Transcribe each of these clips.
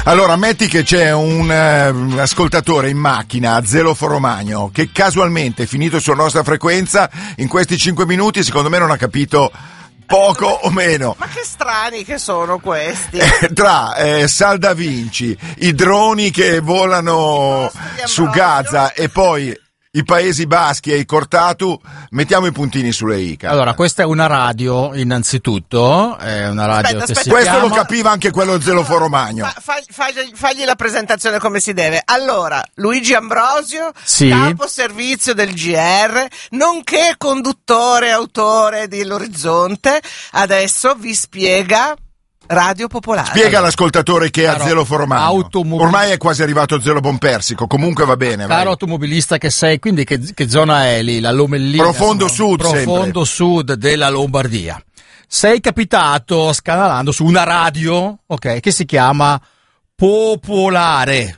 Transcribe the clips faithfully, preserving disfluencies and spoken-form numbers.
Allora, metti che c'è un uh, ascoltatore in macchina a Zelo Foromagno che casualmente, finito sulla nostra frequenza, in questi cinque minuti secondo me non ha capito poco o meno. Ma che strani che sono questi. Eh, tra eh, Sal da Vinci, i droni che volano su Gaza e poi i Paesi Baschi e i Cortatu, mettiamo i puntini sulle i. Cara. Allora, questa è una radio, innanzitutto, è una radio aspetta, che aspetta. si Questo chiama... lo capiva anche quello Zelo Foromagno. Fa, fa, fagli, fagli la presentazione come si deve. Allora, Luigi Ambrosio, sì. capo servizio del G R, nonché conduttore, autore di L'Orizzonte, adesso vi spiega Radio Popolare. Spiega all'ascoltatore che è a Caro Zelo Foromagno. automobil- Ormai è quasi arrivato Zelo Bonpersico, comunque va bene. Caro vai. automobilista che sei, quindi che, che zona è lì? La Lomellina? Profondo sud, Profondo sempre. sud della Lombardia. Sei capitato scanalando su una radio, ok, che si chiama Popolare.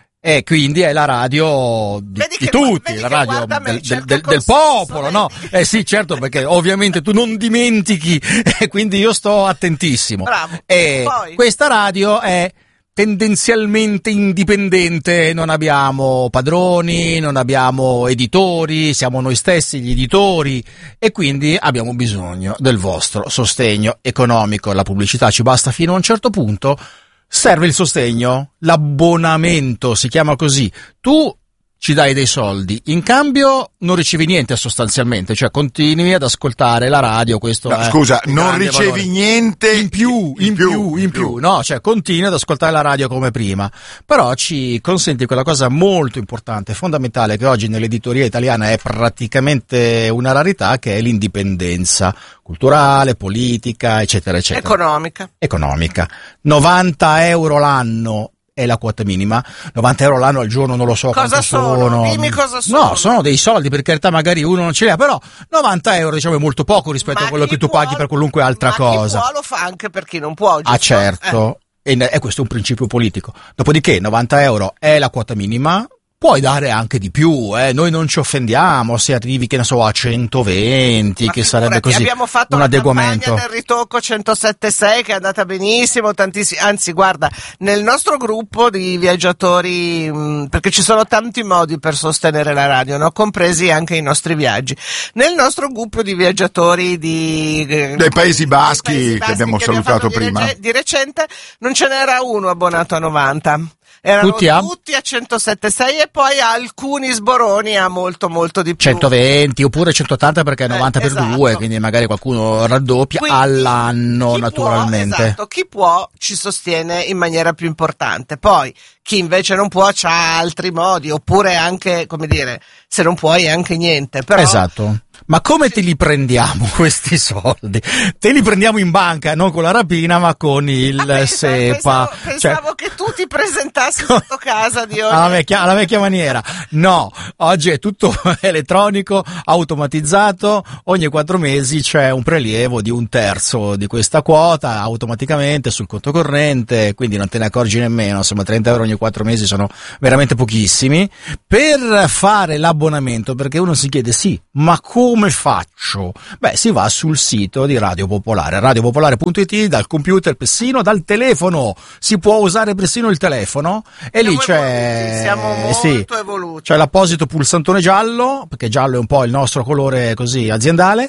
E quindi è la radio di, Vedi di che- tutti, vedi la che radio guarda me, del, cerca del, del, del consenso, popolo, vedi? no? Eh sì, certo, perché ovviamente tu non dimentichi, e quindi io sto attentissimo. Bravo. E Poi? questa radio è tendenzialmente indipendente, non abbiamo padroni, non abbiamo editori, siamo noi stessi gli editori e quindi abbiamo bisogno del vostro sostegno economico. La pubblicità ci basta fino a un certo punto. Serve il sostegno, l'abbonamento si chiama così. Tu ci dai dei soldi, in cambio non ricevi niente sostanzialmente, cioè continui ad ascoltare la radio, questo No, è scusa, il non grande ricevi valore. niente In più, in più, in più, no, cioè continui ad ascoltare la radio come prima, però ci consenti quella cosa molto importante, fondamentale, che oggi nell'editoria italiana è praticamente una rarità, che è l'indipendenza culturale, politica, eccetera, eccetera. Economica. Economica. novanta euro l'anno è la quota minima, novanta euro l'anno al giorno non lo so Cosa quanto sono? sono. Dimmi cosa sono. No, sono dei soldi, per carità, magari uno non ce li ha, però novanta euro diciamo è molto poco rispetto Ma a quello chi che tu può- paghi per qualunque altra ma cosa. Chi può lo fa anche per chi non può. Giusto? Ah, certo. E e questo è un principio politico. Dopodiché novanta euro è la quota minima. Puoi dare anche di più, eh? Noi non ci offendiamo se arrivi, che ne so, a centoventi, Ma che figurati, sarebbe così abbiamo fatto un una adeguamento. campagna del ritocco centosette sei che è andata benissimo, tantissimi, anzi guarda, nel nostro gruppo di viaggiatori, mh, perché ci sono tanti modi per sostenere la radio, no? Compresi anche i nostri viaggi. Nel nostro gruppo di viaggiatori di eh, Dei Paesi Baschi, dei Paesi che abbiamo salutato fatto di prima. rece- di recente non ce n'era uno abbonato a novanta. Erano Tutti a? tutti a centosette sei e poi alcuni sboroni a molto molto di più. centoventi oppure centottanta perché è novanta Eh, per esatto. due, quindi magari qualcuno raddoppia Quindi, all'anno chi naturalmente. Può, esatto, chi può ci sostiene in maniera più importante. Poi chi invece non può c'ha altri modi, oppure anche, come dire, se non puoi anche niente. Però Esatto. Ma come te li prendiamo questi soldi? Te li prendiamo in banca, non con la rapina, ma con il Ah, pensa- SEPA. Pensavo, pensavo Cioè, che tu ti presentassi sotto casa di ogni... alla vecchia, alla vecchia maniera. No, oggi è tutto elettronico, automatizzato, ogni quattro mesi c'è un prelievo di un terzo di questa quota automaticamente sul conto corrente, quindi non te ne accorgi nemmeno, insomma trenta euro ogni quattro mesi sono veramente pochissimi. Per fare l'abbonamento, perché uno si chiede sì, ma come faccio? Beh, si va sul sito di Radio Popolare, radiopopolare punto it, dal computer, persino dal telefono, si può usare persino il telefono e lì Siamo c'è evoluti, siamo molto sì, evoluti. c'è l'apposito pulsantone giallo, perché giallo è un po' il nostro colore così aziendale,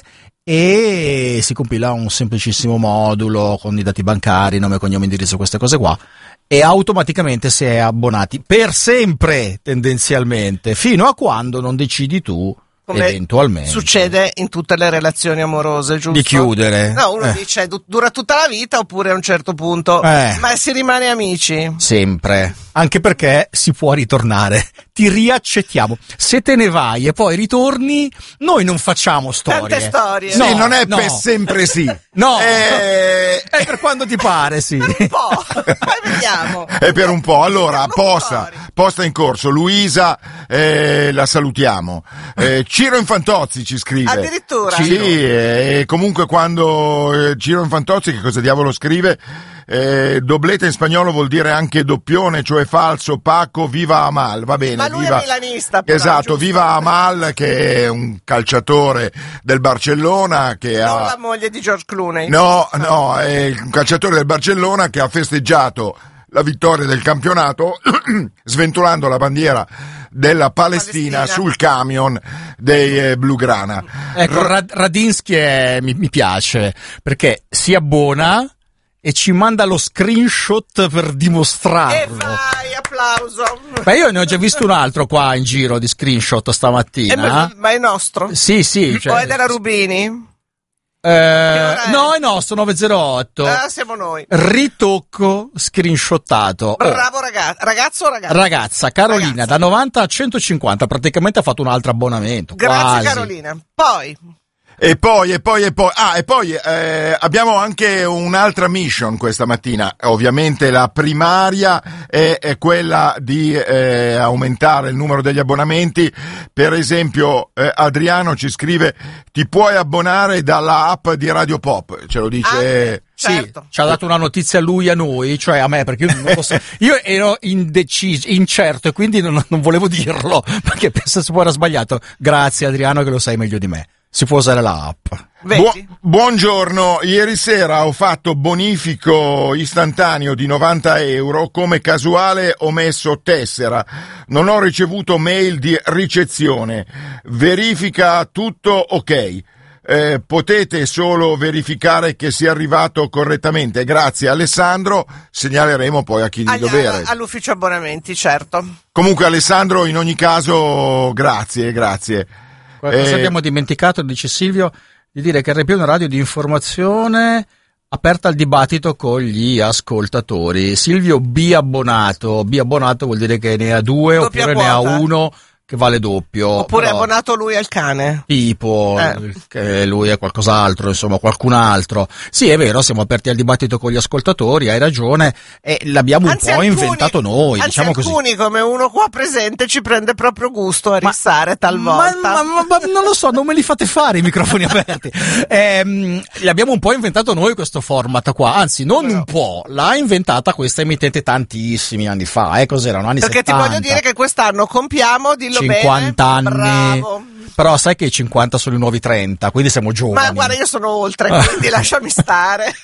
e si compila un semplicissimo modulo con i dati bancari, nome, cognome, indirizzo, queste cose qua, e automaticamente si è abbonati per sempre tendenzialmente, fino a quando non decidi tu Come eventualmente succede in tutte le relazioni amorose, giusto? di chiudere. No, uno Eh. dice du- dura tutta la vita, oppure a un certo punto, Eh. ma si rimane amici. Sempre, anche perché si può ritornare, ti riaccettiamo. Se te ne vai e poi ritorni, noi non facciamo storie. Tante storie. No, sì, non è no. per sempre sì. No, Eh, è per quando ti pare, sì. Un po', poi vediamo. È per un po'. Allora, Per un posta, po'. posta in corso. Luisa, eh, la salutiamo. Eh, Ciro Infantozzi ci scrive. Addirittura? Sì, e comunque quando eh, Ciro Infantozzi, che cosa diavolo scrive? Eh, doblete in spagnolo vuol dire anche doppione, cioè falso, Paco, viva Amal, va bene. Ma lui viva... è milanista, però, Esatto, giusto? viva Amal, che è un calciatore del Barcellona, che Non ha... la moglie di George Clooney. No, no, è un calciatore del Barcellona che ha festeggiato la vittoria del campionato sventolando la bandiera della Palestina, Palestina. sul camion dei eh, Blugrana. Ecco, Rad- Radinsky è, mi, mi piace perché si abbona e ci manda lo screenshot per dimostrarlo. E vai, applauso. Ma io ne ho già visto un altro qua in giro di screenshot stamattina. Eh, ma, ma è nostro? Sì, sì. Cioè, o è della Rubini? Eh, è? No, è nostro, nove zero otto. Ah, siamo noi. Ritocco screenshottato. Bravo ragazzo. Ragazzo o ragazza? Ragazza, Carolina, Ragazza. da novanta a centocinquanta, praticamente ha fatto un altro abbonamento. Grazie quasi. Carolina. Poi... E poi, e poi, e poi, ah, e poi eh, abbiamo anche un'altra mission questa mattina. Ovviamente la primaria è, è quella di eh, aumentare il numero degli abbonamenti. Per esempio, eh, Adriano ci scrive: ti puoi abbonare dalla app di Radio Pop. Ce lo dice. Ah, certo. Sì, ci ha dato una notizia lui a noi, cioè a me, perché io non lo so. Io ero indeciso, incerto, e quindi non, non volevo dirlo, perché penso si può era sbagliato. Grazie Adriano che lo sai meglio di me. Si può usare la app. Bu- buongiorno, ieri sera ho fatto bonifico istantaneo di novanta euro, come casuale ho messo tessera, non ho ricevuto mail di ricezione, verifica tutto ok, eh, potete solo verificare che sia arrivato correttamente, grazie Alessandro, segnaleremo poi a chi di Agli, dovere. All'ufficio abbonamenti, certo. Comunque Alessandro, in ogni caso grazie, grazie. Qualcosa Eh, abbiamo dimenticato, dice Silvio, di dire che R P è una radio di informazione aperta al dibattito con gli ascoltatori. Silvio B abbonato, B abbonato vuol dire che ne ha due Doppia oppure quota. ne ha uno che vale doppio. Oppure è però, abbonato lui al cane. tipo Eh. che lui è qualcos'altro, insomma qualcun altro. Sì, è vero, siamo aperti al dibattito con gli ascoltatori, hai ragione, e l'abbiamo Anzi, un po' alcuni- inventato noi, anzi, diciamo così. alcuni, come uno qua presente, ci prende proprio gusto a Ma- rissare Ma, talvolta. ma- ma- ma non lo so, non me li fate fare i microfoni aperti. Ehm, l'abbiamo un po' inventato noi questo format qua, anzi non No. un po', l'ha inventata questa emittente tantissimi anni fa, eh, cos'erano anni Perché settanta. ti voglio dire che quest'anno compiamo, dillo cinquanta bene. anni. Bravo. Però sai che i cinquanta sono i nuovi trenta, quindi siamo giovani. Ma guarda, io sono oltre, quindi lasciami stare.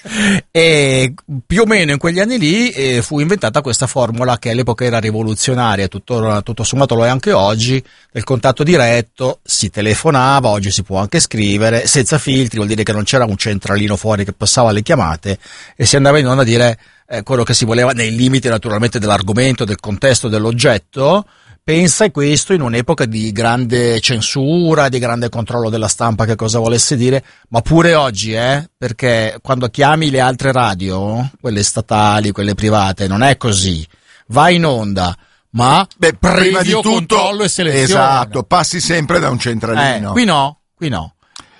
E più o meno in quegli anni lì eh, fu inventata questa formula che all'epoca era rivoluzionaria, tutto, tutto sommato lo è anche oggi, del contatto diretto, si telefonava, oggi si può anche scrivere, senza filtri, vuol dire che non c'era un centralino fuori che passava le chiamate e si andava in onda a dire eh, quello che si voleva nei limiti naturalmente dell'argomento, del contesto, dell'oggetto. Pensa questo in un'epoca di grande censura, di grande controllo della stampa, che cosa volesse dire, ma pure oggi, eh, perché quando chiami le altre radio, quelle statali, quelle private, non è così. Vai in onda, ma Beh, prima di previo tutto, controllo e selezione. esatto, passi sempre da un Eh, centralino. qui no, qui no.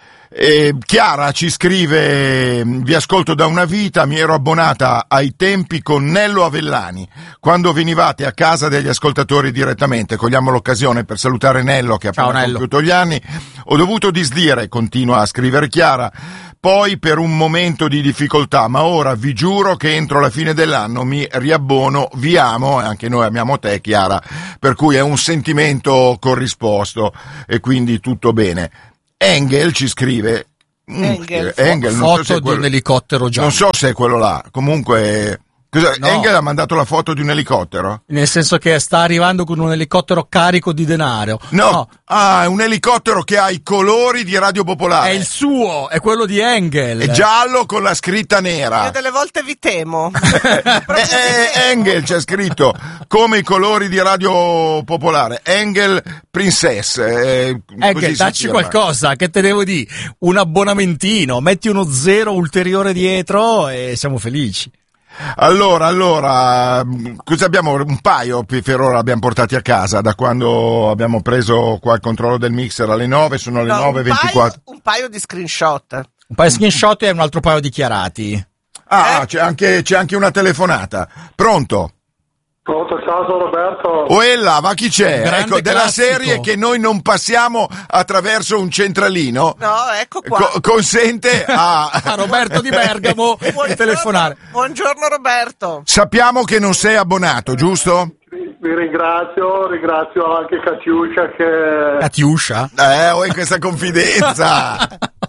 Eh, Chiara ci scrive: vi ascolto da una vita, mi ero abbonata ai tempi con Nello Avellani, quando venivate a casa degli ascoltatori direttamente. Cogliamo l'occasione per salutare Nello che ha Ciao, appena Nello. compiuto gli anni. Ho dovuto disdire, continua a scrivere Chiara, poi per un momento di difficoltà, ma ora vi giuro che entro la fine dell'anno mi riabbono, vi amo, e anche noi amiamo te Chiara, per cui è un sentimento corrisposto e quindi tutto bene. Engel ci scrive, Engel. Engel non Foto so se è di quello, un elicottero giallo. non so se è quello là, comunque cosa, No. Engel ha mandato la foto di un elicottero? Nel senso che sta arrivando con un elicottero carico di denaro. No, ah, è un elicottero che ha i colori di Radio Popolare, È il suo, è quello di Engel. è giallo con la scritta nera. Io delle volte vi temo. Eh, eh, Engel c'è scritto come i colori di Radio Popolare, Engel Princess, eh, così Engel, si dacci firma. qualcosa, che te devo dire? Un abbonamentino, metti uno zero ulteriore dietro e siamo felici. Allora, allora, cosa abbiamo? Un paio per ora abbiamo portati a casa da quando abbiamo preso qua il controllo del mixer alle nove, sono le No, nove e un paio- ventiquattro. Un paio di screenshot. Un paio di screenshot e un altro paio dichiarati. Ah, Eh? c'è anche, c'è anche una telefonata. Pronto? Pronto, ciao, sono Roberto. O ella, ma chi c'è? Grande Ecco, della classico. serie che noi non passiamo attraverso un centralino. No, ecco qua. Co- consente a... A Roberto di Bergamo di Buongiorno- telefonare. Buongiorno Roberto. Sappiamo che non sei abbonato, giusto? Vi ringrazio, ringrazio anche Catiuscia che... Catiuscia? Eh, ho in questa confidenza.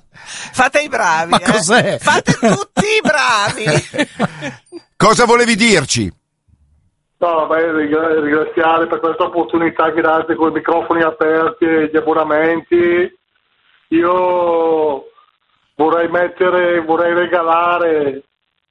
Fate i bravi. Ma eh. cos'è? Fate tutti i bravi. Cosa volevi dirci? No, vabbè, ringraziare per questa opportunità che date con i microfoni aperti e gli abbonamenti. Io vorrei mettere, vorrei regalare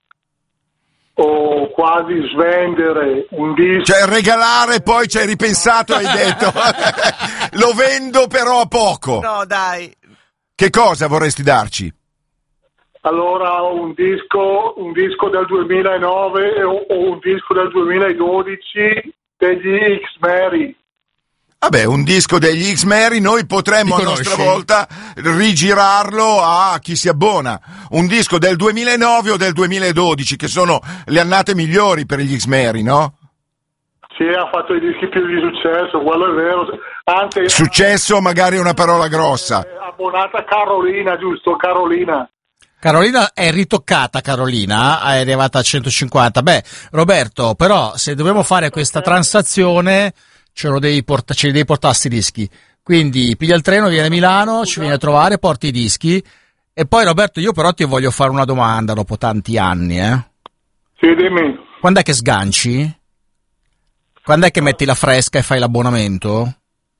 o quasi svendere un disco. Cioè regalare, poi ci hai ripensato e hai detto lo vendo però a poco. No, dai. Che cosa vorresti darci? Allora, un disco, un disco del duemilanove o, o un disco del duemiladodici degli X-Mary. Vabbè, un disco degli X-Mary, noi potremmo a nostra volta rigirarlo a chi si abbona. Un disco del duemilanove o del duemiladodici, che sono le annate migliori per gli X-Mary, no? Sì, ha fatto i dischi più di successo, quello è vero. Anzi, successo magari è una parola grossa. È abbonata Carolina, giusto? Carolina. Carolina è ritoccata, Carolina, è arrivata a centocinquanta. Beh, Roberto, però se dobbiamo fare questa transazione ce lo devi porta- ce li devi portare sti dischi. Quindi piglia il treno, viene a Milano, ci vieni a trovare, porti i dischi. E poi Roberto, io però ti voglio fare una domanda dopo tanti anni, eh? Sì, dimmi. Quando è che sganci? Quando è che metti la fresca e fai l'abbonamento?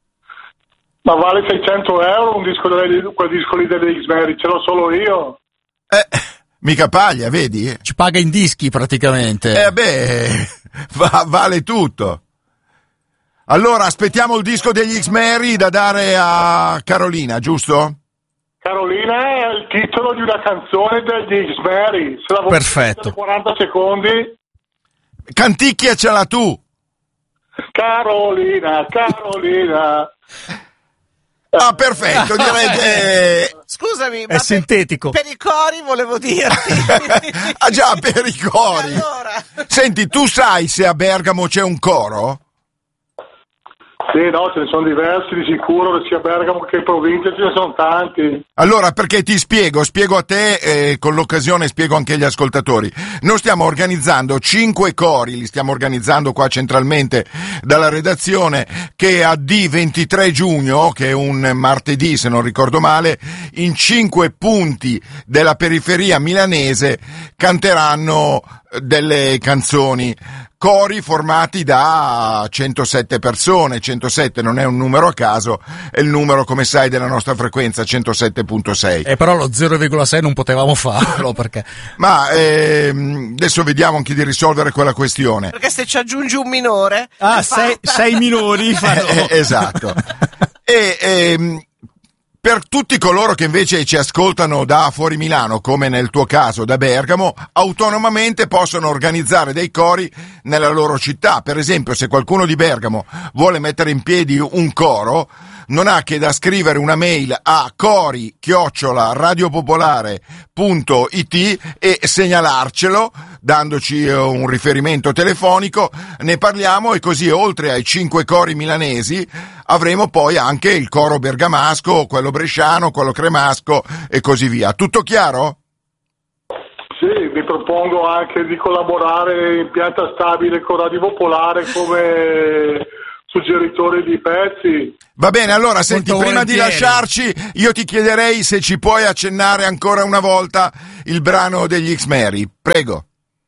Ma vale seicento euro un disco delle, quel disco lì delle X-Mary, ce l'ho solo io. Eh, mica paglia, vedi? Ci paga in dischi praticamente. Eh beh, va, vale tutto. Allora, aspettiamo il disco degli X-Mary da dare a Carolina, giusto? Carolina è il titolo di una canzone degli X-Mary. Se la vuoi Perfetto. quaranta secondi. Canticchiacela tu. Carolina, Carolina. Ah, perfetto, direi che... Scusami, è ma sintetico. Per, per i cori volevo dirti. Ah già, per i cori. Allora. Senti, tu sai se a Bergamo c'è un coro? Sì, no, ce ne sono diversi di sicuro, sia Bergamo che in provincia ce ne sono tanti. Allora, perché ti spiego, spiego a te e con l'occasione spiego anche agli ascoltatori. Noi stiamo organizzando cinque cori, li stiamo organizzando qua centralmente dalla redazione, che a D ventitré giugno, che è un martedì se non ricordo male, in cinque punti della periferia milanese canteranno delle canzoni. Cori formati da centosette persone, centosette non è un numero a caso, è il numero, come sai, della nostra frequenza, centosette virgola sei. E però lo zero virgola sei non potevamo farlo perché... Ma ehm, adesso vediamo anche di risolvere quella questione. Perché se ci aggiungi un minore... Ah, sei, sei minori fanno... Eh, esatto. E... ehm, per tutti coloro che invece ci ascoltano da fuori Milano, come nel tuo caso da Bergamo, autonomamente possono organizzare dei cori nella loro città. Per esempio, se qualcuno di Bergamo vuole mettere in piedi un coro, non ha che da scrivere una mail a cori chiocciola radiopopolare punto it e segnalarcelo, dandoci un riferimento telefonico, ne parliamo e così oltre ai cinque cori milanesi avremo poi anche il coro bergamasco, quello bresciano, quello cremasco e così via. Tutto chiaro? Sì, vi propongo anche di collaborare in pianta stabile con Radio Popolare come suggeritore di pezzi. Va bene, allora senti, Molto prima di volentieri. lasciarci io ti chiederei se ci puoi accennare ancora una volta il brano degli X-Mary, prego.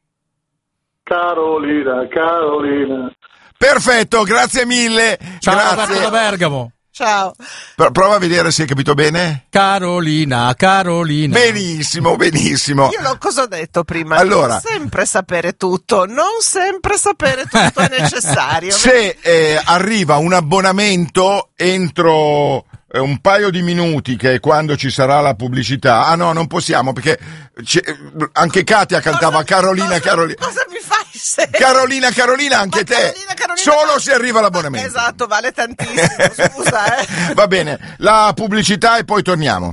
Carolina, Carolina. Perfetto, grazie mille. Ciao Grazie. Roberto da Bergamo. Ciao. Pro- Prova a vedere se hai capito bene. Carolina, Carolina. Benissimo, benissimo. Io lo, cosa ho detto prima? Allora. Non sempre sapere tutto, non sempre sapere tutto è necessario. Se eh, arriva un abbonamento entro eh, un paio di minuti, che è quando ci sarà la pubblicità. Ah no, non possiamo perché c'è- anche Katia cantava Cosa- Carolina, cosa- Carolina. Cosa mi fai? Se... Carolina, Carolina, anche Ma te. Carolina, Carolina, Solo ma- se arriva l'abbonamento. Esatto, vale tantissimo, scusa, eh. Va bene, la pubblicità e poi torniamo.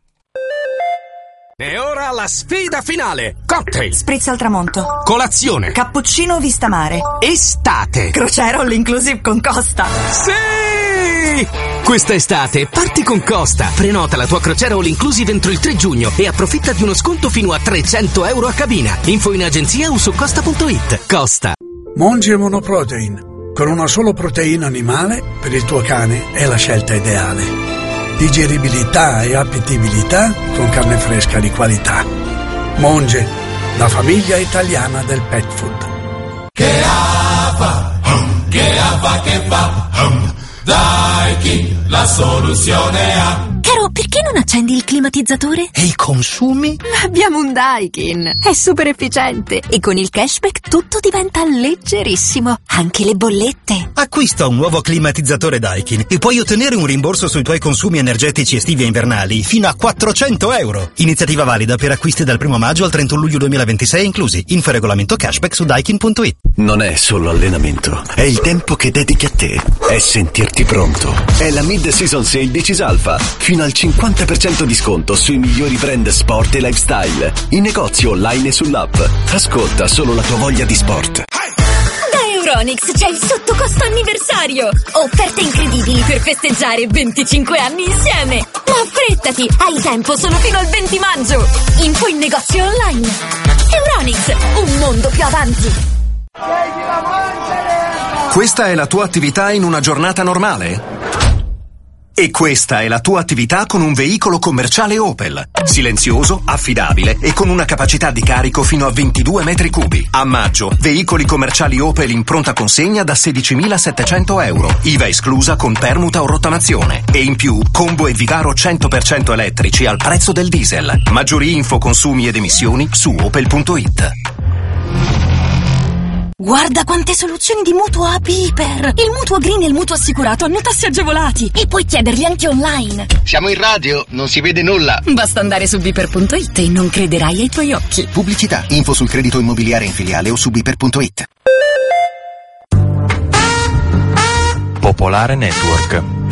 E ora la sfida finale. Cocktail, Spritz al tramonto. colazione, Cappuccino vista mare. estate. Crociera all inclusive con Costa. Sì! Questa estate parti con Costa. Prenota la tua crociera all inclusive entro il tre giugno e approfitta di uno sconto fino a trecento euro a cabina. Info in agenzia o su costa punto it. Costa. Monge Monoprotein. Con una solo proteina animale, per il tuo cane è la scelta ideale. Digeribilità e appetibilità con carne fresca di qualità. Monge, la famiglia italiana del pet food. Che A F A la soluzione ha. Caro, perché non accendi il climatizzatore? E i consumi? Abbiamo un Daikin, è super efficiente e con il cashback tutto diventa leggerissimo, anche le bollette. Acquista un nuovo climatizzatore Daikin e puoi ottenere un rimborso sui tuoi consumi energetici estivi e invernali fino a quattrocento euro. Iniziativa valida per acquisti dal primo maggio al trentuno luglio duemilaventisei inclusi. Info regolamento cashback su daikin punto it. Non è solo allenamento, è il tempo che dedichi a te, è sentirti pronto. È la mid-season sale di Cisalfa. Fino al cinquanta per cento di sconto sui migliori brand sport e lifestyle. In negozio online e sull'app. Ascolta solo la tua voglia di sport. Da Euronics c'è il sottocosto anniversario! Offerte incredibili per festeggiare venticinque anni insieme! Ma affrettati! Hai tempo solo fino al venti maggio! Info in negozio online. Euronics, un mondo più avanti! Questa è la tua attività in una giornata normale? E questa è la tua attività con un veicolo commerciale Opel. Silenzioso, affidabile e con una capacità di carico fino a ventidue metri cubi. A maggio, veicoli commerciali Opel in pronta consegna da sedicimilasettecento euro. I V A esclusa con permuta o rottamazione. E in più, combo e Vivaro cento per cento elettrici al prezzo del diesel. Maggiori info, consumi ed emissioni su opel punto it. Guarda quante soluzioni di mutuo A P Iper! Il mutuo green e il mutuo assicurato hanno tassi agevolati e puoi chiederli anche online. Siamo in radio, non si vede nulla. Basta andare su biper punto it e non crederai ai tuoi occhi. Pubblicità, info sul credito immobiliare in filiale o su biper punto it. Popolare Network.